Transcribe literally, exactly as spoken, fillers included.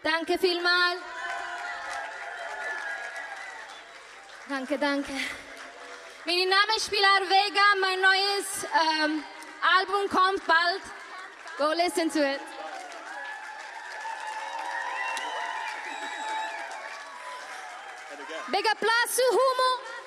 Danke vielmals. Danke, danke. Mein Name ist Pilar Vega. Mein neues ähm, Album kommt bald. Go listen to it. Big applause to Humo.